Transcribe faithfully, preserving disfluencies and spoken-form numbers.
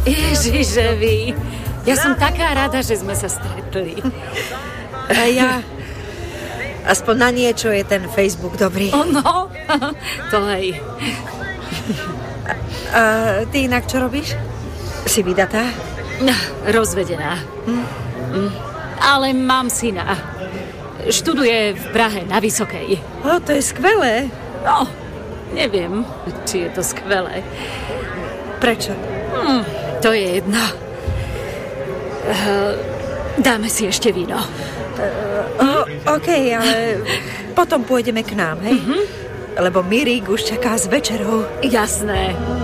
Ježiže, vy. Ja som taká rada, že sme sa stretli. A ja... Aspoň na niečo je ten Facebook dobrý. No, to hej. A, a ty inak čo robíš? Si vydatá? Rozvedená. Hm. Hm. Ale mám syna. Študuje v Prahe na Vysokej. O, to je skvelé. No, neviem, či je to skvelé. Prečo? Hm, to je jedno. Uh, dáme si ešte víno. Uh, OK, ale potom pôjdeme k nám, hej? Mm-hmm. Lebo Mirík už čaká s večerou. Jasné.